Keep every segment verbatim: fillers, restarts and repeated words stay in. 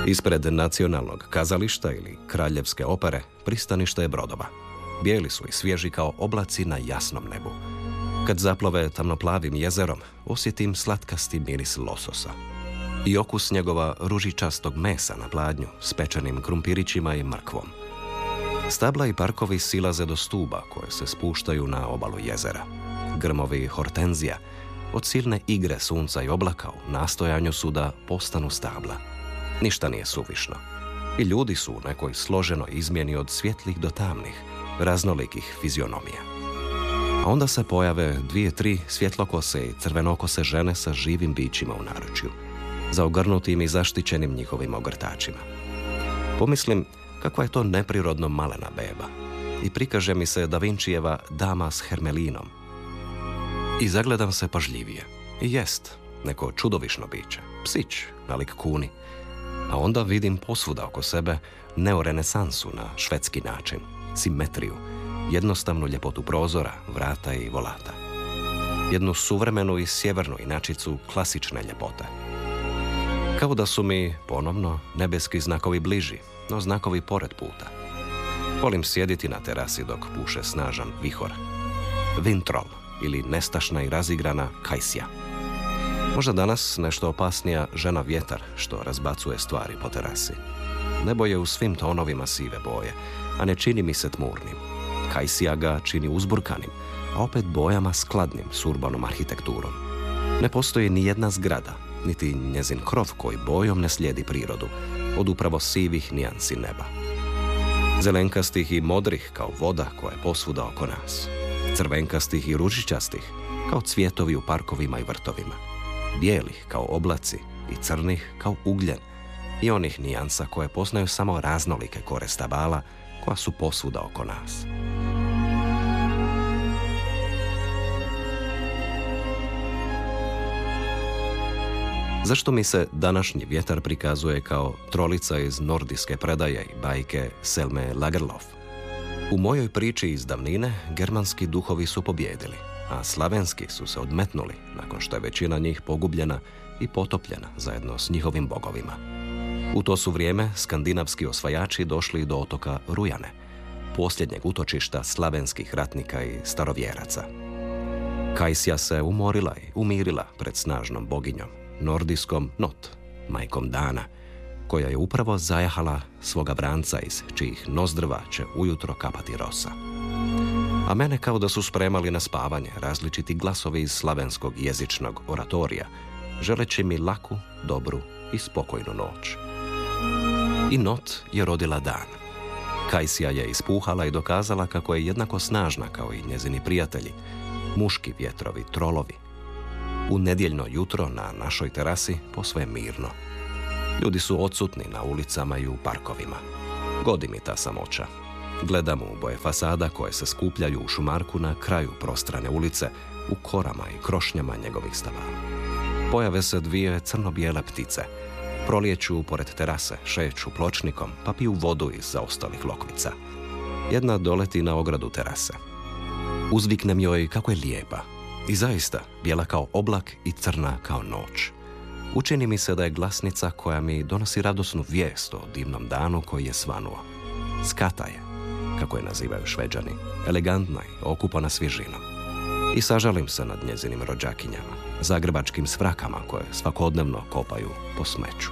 Ispred nacionalnog kazališta ili kraljevske opere pristanište je brodova. Bijeli su i svježi kao oblaci na jasnom nebu. Kad zaplove tamnoplavim jezerom, osjetim slatkasti miris lososa i okus njegova ružičastog mesa na pladnju s pečenim krumpirićima i mrkvom. Stabla i parkovi silaze do stuba koje se spuštaju na obalu jezera. Grmovi hortenzija od silne igre sunca i oblaka u nastojanju su da postanu stabla. Ništa nije suvišno. I ljudi su u nekoj složenoj izmjeni od svjetlih do tamnih, raznolikih fizionomija. A onda se pojave dvije, tri svjetlokose i crvenokose žene sa živim bićima u naručju, zaogrnutim i zaštićenim njihovim ogrtačima. Pomislim kakva je to neprirodno malena beba i prikaže mi se Da Vinčijeva dama s hermelinom. I zagledam se pažljivije. I jest, neko čudovišno biće, psić, nalik kuni. A onda vidim posvuda oko sebe neorenesansu na švedski način, simetriju, jednostavnu ljepotu prozora, vrata i volata. Jednu suvremenu i sjevernu inačicu klasične ljepote. Kao da su mi, ponovno, nebeski znakovi bliži, no znakovi pored puta. Volim sjediti na terasi dok puše snažan vihor. Vintrol ili nestašna i razigrana Kajsija. Možda danas nešto opasnija žena vjetar što razbacuje stvari po terasi. Nebo je u svim tonovima sive boje, a ne čini mi se tmurnim. Kajsija ga čini uzburkanim, a opet bojama skladnim s urbanom arhitekturom. Ne postoji ni jedna zgrada, niti njezin krov koji bojom ne slijedi prirodu, od upravo sivih nijansi neba. Zelenkastih i modrih kao voda koja je posvuda oko nas. Crvenkastih i ružičastih kao cvjetovi u parkovima i vrtovima. Bijelih kao oblaci i crnih kao ugljen i onih nijansa koje poznaju samo raznolike kore stabala koja su posvuda oko nas. Zašto mi se današnji vjetar prikazuje kao trolica iz nordijske predaje i bajke Selme Lagerlof? U mojoj priči iz davnine germanski duhovi su pobjedili, a slavenski su se odmetnuli nakon što je većina njih pogubljena i potopljena zajedno s njihovim bogovima. U to su vrijeme skandinavski osvajači došli do otoka Rujane, posljednjeg utočišta slavenskih ratnika i starovjeraca. Kajsija se umorila i umirila pred snažnom boginjom, nordijskom Not, majkom dana, koja je upravo zajahala svoga vranca iz čijih nozdrva će ujutro kapati rosa. A mene kao da su spremali na spavanje različiti glasovi iz slavenskog jezičnog oratorija, želeći mi laku, dobru i spokojnu noć. I Not je rodila dan. Kajsija je ispuhala i dokazala kako je jednako snažna kao i njezini prijatelji, muški vjetrovi, trolovi. U nedjeljno jutro na našoj terasi posve mirno. Ljudi su odsutni na ulicama i u parkovima. Godi mi ta samoća. Gledam u boje fasada koje se skupljaju u šumarku na kraju prostrane ulice, u korama i krošnjama njegovih stabala. Pojave se dvije crno-bijele ptice. Prolijeću pored terase, šeću pločnikom, pa piju vodu iz zaostalih lokvica. Jedna doleti na ogradu terase. Uzviknem joj kako je lijepa. I zaista, bijela kao oblak i crna kao noć. Učini mi se da je glasnica koja mi donosi radosnu vijest o divnom danu koji je svanuo. Skata je, kako je nazivaju Šveđani, elegantna i okupana svježinom. I sažalim se nad njezinim rođakinjama, zagrebačkim svrakama koje svakodnevno kopaju po smeću.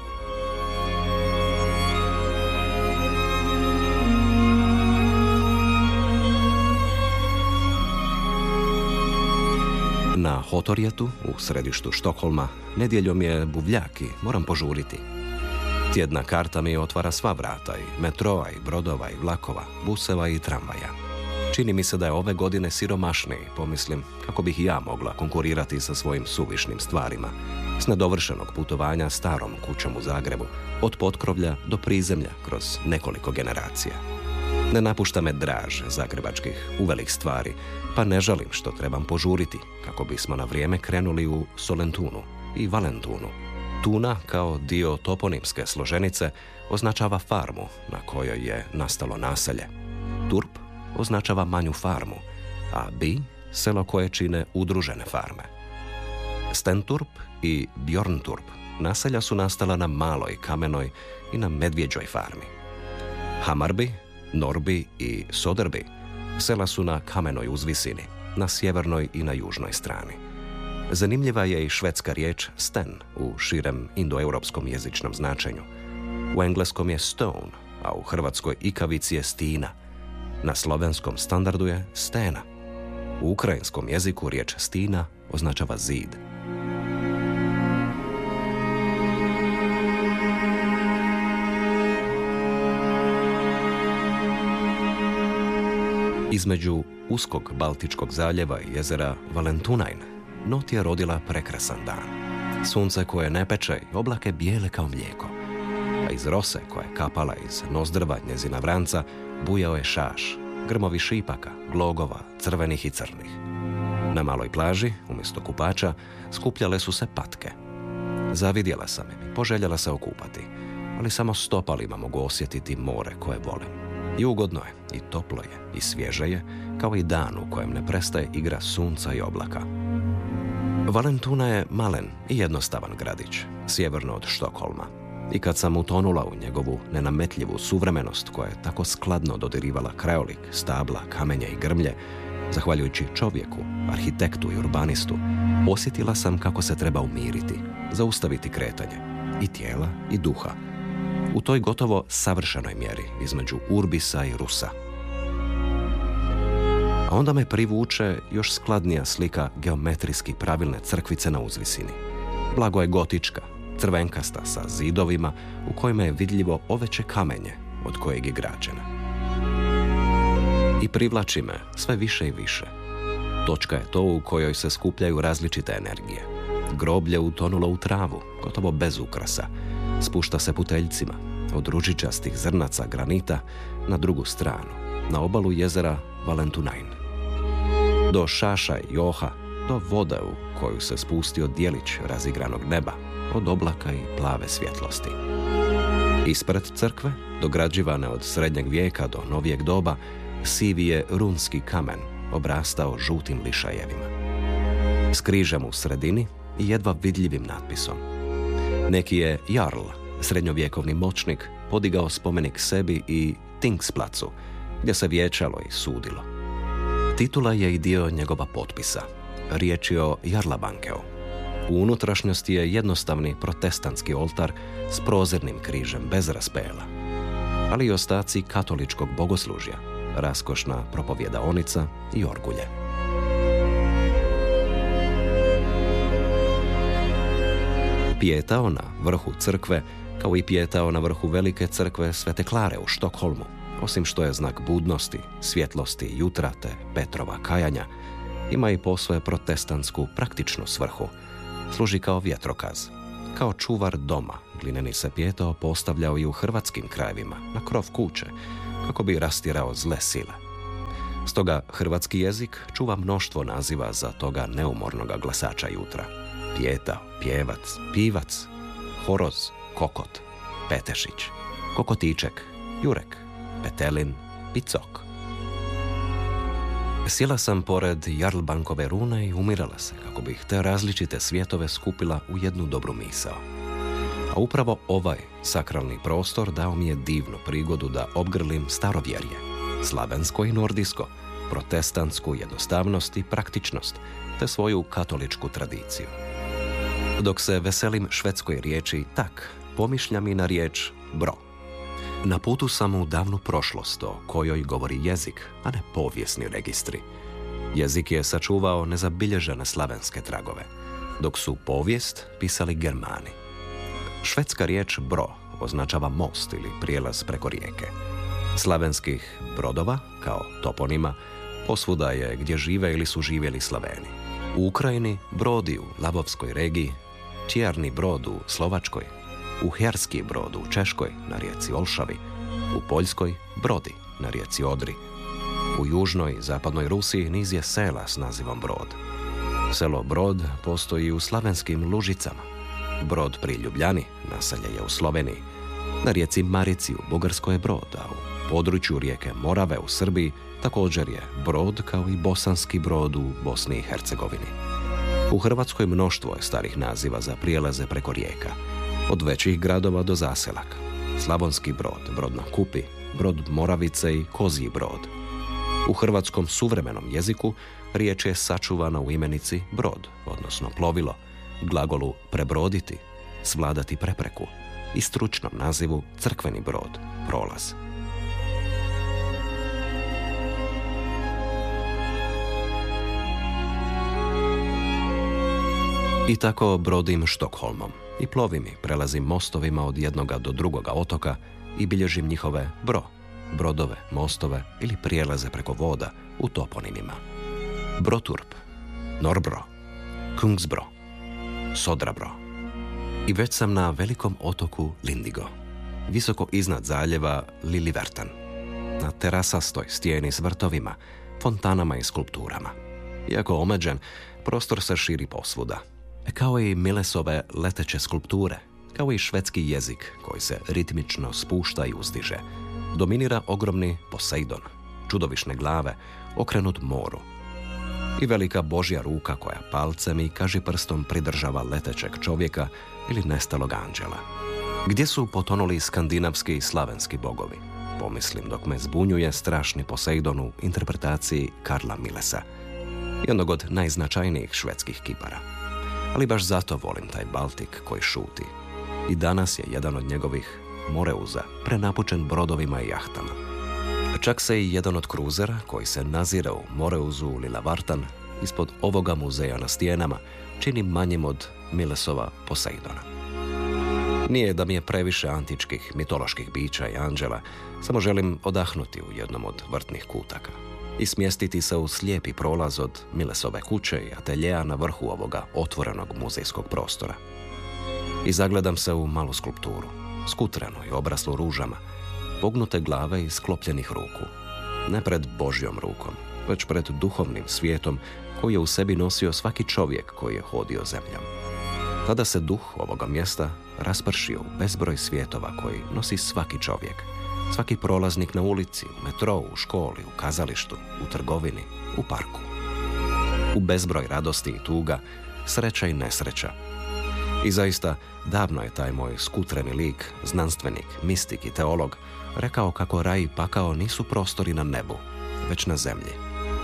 Na Hotorjetu, u središtu Štokholma, nedjeljom je buvljak i moram požuriti. Tjedna karta mi otvara sva vrata i metroa i brodova i vlakova, buseva i tramvaja. Čini mi se da je ove godine siromašniji, pomislim kako bih i ja mogla konkurirati sa svojim suvišnim stvarima, s nedovršenog putovanja starom kućom u Zagrebu, od potkrovlja do prizemlja kroz nekoliko generacija. Ne napušta me draž zagrebačkih uvelih stvari, pa ne žalim što trebam požuriti kako bismo na vrijeme krenuli u Solentunu i Valentunu. Tuna, kao dio toponimske složenice, označava farmu na kojoj je nastalo naselje. Turp označava manju farmu, a Bi selo koje čine udružene farme. Stenturp i Bjornturp naselja su nastala na Maloj, Kamenoj i na Medvjeđoj farmi. Hamarbi, Norbi i Soderbi sela su na Kamenoj uzvisini, na sjevernoj i na južnoj strani. Zanimljiva je i švedska riječ sten u širem indoeuropskom jezičnom značenju. U engleskom je stone, a u hrvatskoj ikavici je stina. Na slovenskom standardu je stena. U ukrajinskom jeziku riječ stina označava zid. Između uskog Baltičkog zaljeva i jezera Valentunajn Not je rodila prekrasan dan. Sunce koje ne peče i oblake bijele kao mlijeko. A iz rose koja je kapala iz nozdrva njezina vranca bujao je šaš, grmovi šipaka, glogova, crvenih i crnih. Na maloj plaži, umjesto kupača, skupljale su se patke. Zavidjela sam im i poželjela se okupati, ali samo stopalima mogu osjetiti more koje volim. I ugodno je, i toplo je, i svježe je, kao i dan u kojem ne prestaje igra sunca i oblaka. Valentuna je malen i jednostavan gradić, sjeverno od Štokholma. I kad sam utonula u njegovu nenametljivu suvremenost koja je tako skladno dodirivala krajolik, stabla, kamenje i grmlje, zahvaljujući čovjeku, arhitektu i urbanistu, osjetila sam kako se treba umiriti, zaustaviti kretanje, i tijela i duha, u toj gotovo savršenoj mjeri između Urbisa i Rusa. A onda me privuče još skladnija slika geometrijski pravilne crkvice na uzvisini. Blago je gotička, crvenkasta sa zidovima u kojima je vidljivo oveće kamenje od kojeg je građena. I privlači me sve više i više. Točka je to u kojoj se skupljaju različite energije. Groblje utonulo u travu, gotovo bez ukrasa. Spušta se puteljcima, od ružičastih zrnaca granita na drugu stranu, na obalu jezera Valentunajn. Do šaša i joha, do vode u koju se spustio dijelić razigranog neba, od oblaka i plave svjetlosti. Ispred crkve, dograđivane od srednjeg vijeka do novijeg doba, sivi je runski kamen, obrastao žutim lišajevima. S križem u sredini i jedva vidljivim natpisom. Neki je jarl, srednjovjekovni moćnik, podigao spomenik sebi i Tingsplacu, gdje se vijećalo i sudilo. Titula je i dio njegova potpisa. Riječ je o Jarlabankeu. U unutrašnjosti je jednostavni protestantski oltar s prozirnim križem bez raspela, ali i ostaci katoličkog bogoslužja, raskošna propovjedaonica i orgulje. Pijetao na vrhu crkve, kao i pijetao na vrhu velike crkve Svete Klare u Štokholmu, osim što je znak budnosti, svjetlosti jutra te Petrova kajanja, ima i posve protestantsku praktičnu svrhu. Služi kao vjetrokaz. Kao čuvar doma, glineni se pijetao postavljao i u hrvatskim krajevima, na krov kuće, kako bi rastirao zle sile. Stoga hrvatski jezik čuva mnoštvo naziva za toga neumornoga glasača jutra. Pijetao, pjevac, pivac, horoz, kokot, petešić, kokotiček, jurek, petelin, picok. Sjela sam pored Jarlbankove rune i umirala se kako bih te različite svjetove skupila u jednu dobru misao. A upravo ovaj sakralni prostor dao mi je divnu prigodu da obgrlim starovjerje, slavensko i nordijsko, protestantsku jednostavnost i praktičnost, te svoju katoličku tradiciju. Dok se veselim švedskoj riječi tak, pomišljam i na riječ bro. Na putu sam u davnu prošlost o kojoj govori jezik, a ne povijesni registri. Jezik je sačuvao nezabilježene slavenske tragove, dok su povijest pisali Germani. Švedska riječ bro označava most ili prijelaz preko rijeke. Slavenskih brodova, kao toponima, posvuda je gdje žive ili su živjeli Slaveni. U Ukrajini brodi u Lavovskoj regiji, Čjarni brod u Slovačkoj, u Herski brod u Češkoj na rijeci Olšavi, u Poljskoj brodi na rijeci Odri. U južnoj i zapadnoj Rusiji niz je sela s nazivom Brod. Selo Brod postoji u slavenskim Lužicama. Brod pri Ljubljani, naselje je u Sloveniji. Na rijeci Marici u Bugarskoj je Brod, a u području rijeke Morave u Srbiji također je Brod, kao i Bosanski Brod u Bosni i Hercegovini. U Hrvatskoj mnoštvo je starih naziva za prijelaze preko rijeka, od većih gradova do zaselaka. Slavonski Brod, Brod na Kupi, Brod Moravice i Kozji Brod. U hrvatskom suvremenom jeziku riječ je sačuvana u imenici brod, odnosno plovilo, glagolu prebroditi, svladati prepreku i stručnom nazivu crkveni brod, prolaz. I tako brodim Štokholmom i plovim i prelazim mostovima od jednoga do drugoga otoka i bilježim njihove bro, brodove, mostove ili prijelaze preko voda u toponimima. Broturp, Norbro, Kungsbro, Sodrabro. I već sam na velikom otoku Lindigo, visoko iznad zaljeva Lilivertan, na terasastoj stijeni s vrtovima, fontanama i skulpturama. Iako omeđen, prostor se širi posvuda. Kao i Millesove leteće skulpture, kao i švedski jezik koji se ritmično spušta i uzdiže, dominira ogromni Poseidon, čudovišne glave, okrenut moru. I velika Božja ruka koja palcem i kažiprstom pridržava letećeg čovjeka ili nestalog anđela. Gdje su potonuli skandinavski i slavenski bogovi? Pomislim dok me zbunjuje strašni Poseidon u interpretaciji Karla Millesa, jednog od najznačajnijih švedskih kipara. Ali baš zato volim taj Baltik koji šuti. I danas je jedan od njegovih Moreuza prenapučen brodovima i jahtama. Čak se i jedan od kruzera koji se nazire u Moreuzu Lilavartan ispod ovoga muzeja na stijenama čini manjim od Millesova Poseidona. Nije da mi je previše antičkih mitoloških bića i anđela, samo želim odahnuti u jednom od vrtnih kutaka i smjestiti se u slijepi prolaz od Millesove kuće i ateljeja na vrhu ovoga otvorenog muzejskog prostora. I zagledam se u malu skulpturu, skutrenu i obraslu ružama, pognute glave i sklopljenih ruku. Ne pred Božjom rukom, već pred duhovnim svijetom koji je u sebi nosio svaki čovjek koji je hodio zemljom. Tada se duh ovoga mjesta raspršio u bezbroj svjetova koji nosi svaki čovjek, svaki prolaznik na ulici, u metrou, u školi, u kazalištu, u trgovini, u parku. U bezbroj radosti i tuga, sreća i nesreća. I zaista, davno je taj moj skutreni lik, znanstvenik, mistik i teolog, rekao kako raj i pakao nisu prostori na nebu, već na zemlji.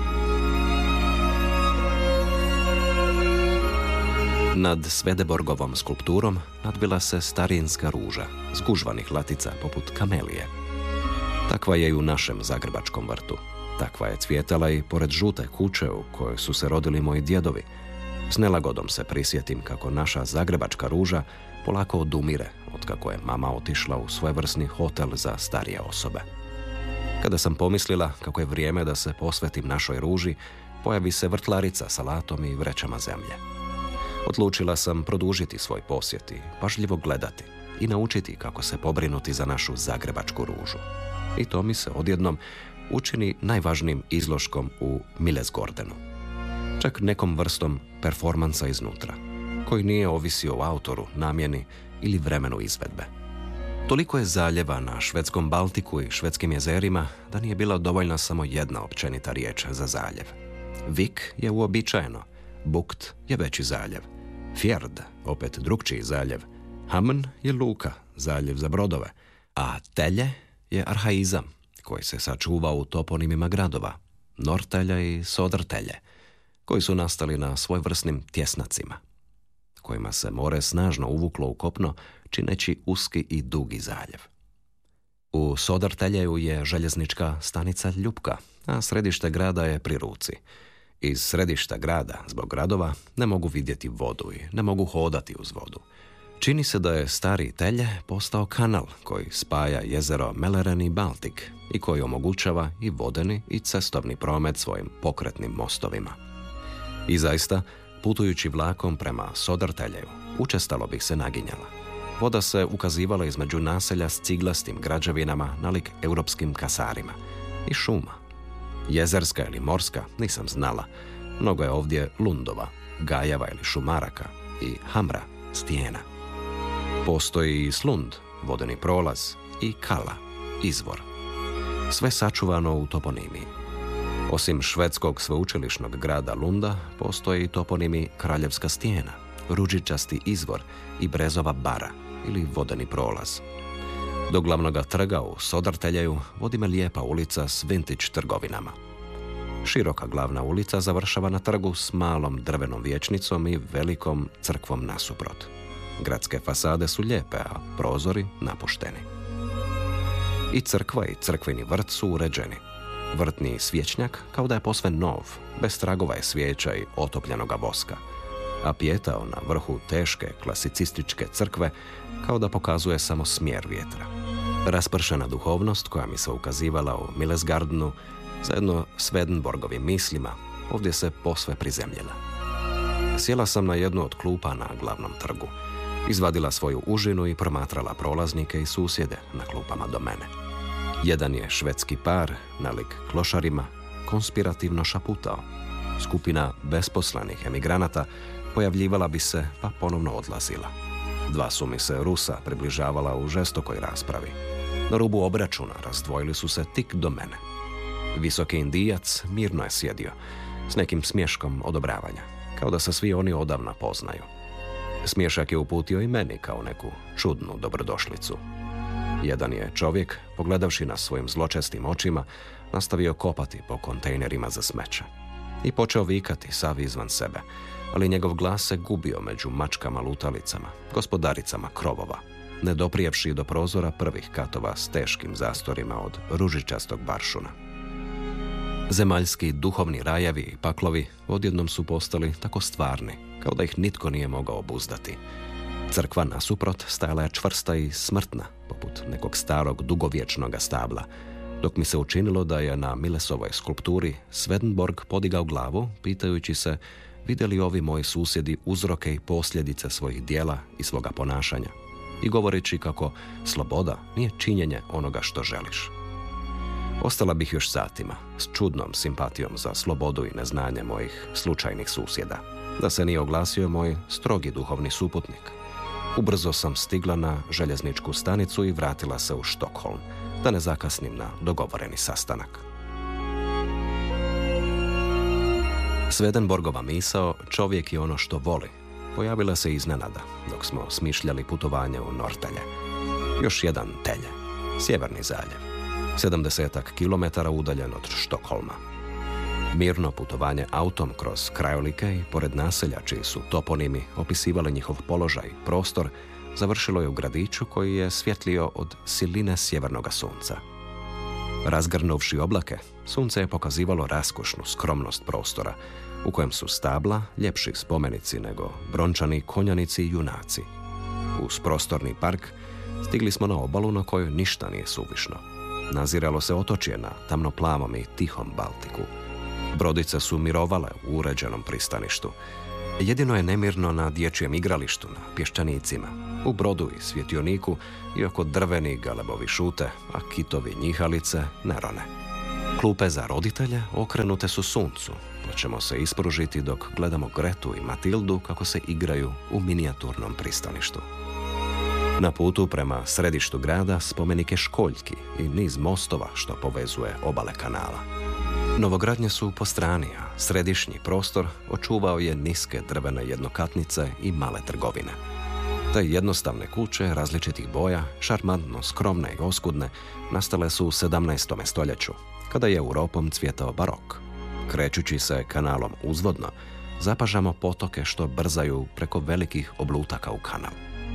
Nad Svedeborgovom skulpturom nadvila se starinska ruža, zgužvanih latica poput kamelije. Takva je i u našem zagrebačkom vrtu. Takva je cvjetala i pored žute kuće u kojoj su se rodili moji djedovi. S nelagodom se prisjetim kako naša zagrebačka ruža polako odumire otkako je mama otišla u svojevrsni hotel za starije osobe. Kada sam pomislila kako je vrijeme da se posvetim našoj ruži, pojavi se vrtlarica sa latom i vrećama zemlje. Odlučila sam produžiti svoj posjet i pažljivo gledati i naučiti kako se pobrinuti za našu zagrebačku ružu. I to mi se odjednom učini najvažnijim izložkom u Millesgordenu. Čak nekom vrstom performansa iznutra, koji nije ovisio o autoru, namjeni ili vremenu izvedbe. Toliko je zaljeva na švedskom Baltiku i švedskim jezerima da nije bila dovoljna samo jedna općenita riječ za zaljev. Vik je uobičajeno, Bukt je veći zaljev, Fjerd opet drukčiji zaljev, Hamn je luka, zaljev za brodove, a Telje je arhaizam koji se sačuva u toponimima gradova, Norrtelja i Södertälje, koji su nastali na svojvrsnim tjesnacima, kojima se more snažno uvuklo u kopno, čineći uski i dugi zaljev. U Södertälju je željeznička stanica Ljupka, a središte grada je pri ruci. Iz središta grada, zbog gradova, ne mogu vidjeti vodu i ne mogu hodati uz vodu. Čini se da je stari Telje postao kanal koji spaja jezero Mälaren i Baltik i koji omogućava i vodeni i cestovni promet svojim pokretnim mostovima. I zaista, putujući vlakom prema Södertälju, učestalo bih se naginjala. Voda se ukazivala između naselja s ciglastim građevinama nalik europskim kasarima i šuma. Jezerska ili morska nisam znala, mnogo je ovdje lundova, gajava ili šumaraka i hamra, stijena. Postoji i slund, vodeni prolaz, i kala, izvor. Sve sačuvano u toponimiji. Osim švedskog sveučilišnog grada Lunda, postoje i toponimi Kraljevska stijena, Ružičasti izvor i Brezova bara ili vodeni prolaz. Do glavnoga trga u Sodarteljeju vodi me lijepa ulica s vintage trgovinama. Široka glavna ulica završava na trgu s malom drvenom vijećnicom i velikom crkvom nasuprot. Gradske fasade su lijepe, a prozori napušteni. I crkva i crkveni vrt su uređeni. Vrtni svječnjak kao da je posve nov, bez tragova je svijeća i otopljenoga voska, a pijetao na vrhu teške klasicističke crkve kao da pokazuje samo smjer vjetra. Raspršena duhovnost koja mi se ukazivala u Millesgardenu zajedno s Swedenborgovim mislima ovdje se posve prizemljila. Sjela sam na jednu od klupa na glavnom trgu, izvadila svoju užinu i promatrala prolaznike i susjede na klupama do mene. Jedan je švedski par, nalik klošarima, konspirativno šaputao. Skupina besposlanih emigranata pojavljivala bi se pa ponovno odlazila. Dva su mi se Rusa približavala u žestokoj raspravi. Na rubu obračuna razdvojili su se tik do mene. Visoki Indijac mirno je sjedio, s nekim smješkom odobravanja, kao da se svi oni odavna poznaju. Smješak je uputio i meni kao neku čudnu dobrodošlicu. Jedan je čovjek, pogledavši nas svojim zločestim očima, nastavio kopati po kontejnerima za smeće. I počeo vikati sav izvan sebe, ali njegov glas se gubio među mačkama lutalicama, gospodaricama krovova, ne doprijevši do prozora prvih katova s teškim zastorima od ružičastog baršuna. Zemaljski duhovni rajevi i paklovi odjednom su postali tako stvarni, kao da ih nitko nije mogao obuzdati. Crkva nasuprot stajala je čvrsta i smrtna, poput nekog starog dugovječnog stabla, dok mi se učinilo da je na Millesovoj skulpturi Swedenborg podigao glavu, pitajući se vide li ovi moji susjedi uzroke i posljedice svojih dijela i svoga ponašanja, i govoreći kako sloboda nije činjenje onoga što želiš. Ostala bih još satima, s čudnom simpatijom za slobodu i neznanje mojih slučajnih susjeda, da se nije oglasio moj strogi duhovni suputnik. Ubrzo sam stigla na željezničku stanicu i vratila se u Štokholm, da ne zakasnim na dogovoreni sastanak. Swedenborgova misao "čovjek je ono što voli" pojavila se iznenada, dok smo smišljali putovanje u Norrtelje. Još jedan Telje, sjeverni zaljev, sedamdesetak kilometara udaljen od Štokholma. Mirno putovanje autom kroz krajolike i pored naselja čiji su toponimi opisivali njihov položaj i prostor završilo je u gradiću koji je svjetlio od siline sjevernoga sunca. Razgrnuvši oblake, sunce je pokazivalo raskošnu skromnost prostora, u kojem su stabla ljepši spomenici nego brončani konjanici i junaci. Uz prostorni park stigli smo na obalu na kojoj ništa nije suvišno. Naziralo se otočje na tamnoplavom i tihom Baltiku. Brodice su mirovale u uređenom pristaništu. Jedino je nemirno na dječjem igralištu, na Pješčanicima, u Brodu i Svjetioniku i oko drveni galebovi šute, a kitovi njihalice ne rone. Klupe za roditelje okrenute su suncu, pa ćemo se ispružiti dok gledamo Gretu i Matildu kako se igraju u minijaturnom pristaništu. Na putu prema središtu grada spomenik je školjki i niz mostova što povezuje obale kanala. Novogradnje su po strani, a središnji prostor očuvao je niske drvene jednokatnice i male trgovine. Te jednostavne kuće različitih boja, šarmantno skromne i oskudne, nastale su u sedamnaestom stoljeću, kada je Europom cvjetao barok. Krećući se kanalom uzvodno, zapažamo potoke što brzaju preko velikih oblutaka u kanal.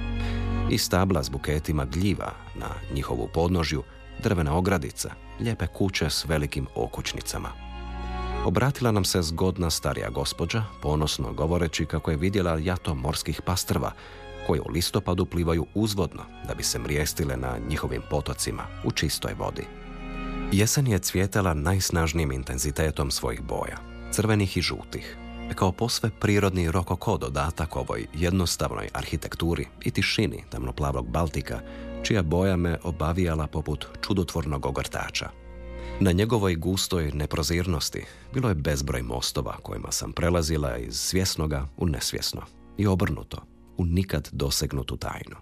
I stabla s buketima gljiva na njihovu podnožju, drvene ogradice, lijepe kuće s velikim okućnicama. Obratila nam se zgodna starija gospođa, ponosno govoreći kako je vidjela jato morskih pastrva, koje u listopadu plivaju uzvodno da bi se mrijestile na njihovim potocima u čistoj vodi. Jesen je cvjetala najsnažnijim intenzitetom svojih boja, crvenih i žutih, kao posve prirodni rokoko dodatak ovoj jednostavnoj arhitekturi i tišini tamnoplavog Baltika, čija boja me obavijala poput čudotvornog ogrtača. Na njegovoj gustoj neprozirnosti bilo je bezbroj mostova kojima sam prelazila iz svjesnoga u nesvjesno i obrnuto, u nikad dosegnutu tajnu.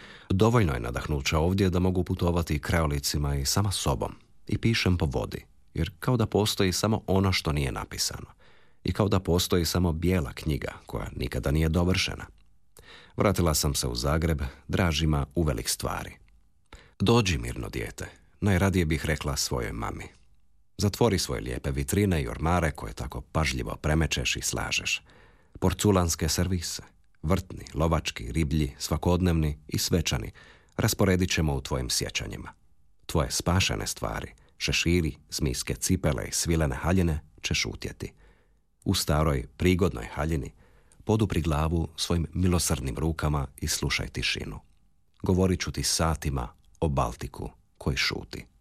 Dovoljno je nadahnuća ovdje da mogu putovati krajolicima i sama sobom i pišem po vodi jer kao da postoji samo ono što nije napisano i kao da postoji samo bijela knjiga koja nikada nije dovršena. Vratila sam se u Zagreb, dražima uvelik stvari. Dođi, mirno dijete, najradije bih rekla svojoj mami. Zatvori svoje lijepe vitrine i ormare koje tako pažljivo premečeš i slažeš. Porculanske servise, vrtni, lovački, riblji, svakodnevni i svečani, rasporedit ćemo u tvojim sjećanjima. Tvoje spašene stvari, šeširi, zmijske cipele i svilene haljine će šutjeti. U staroj, prigodnoj haljini podupri glavu svojim milosrdnim rukama i slušaj tišinu. Govorit ću ti satima o Baltiku koji šuti.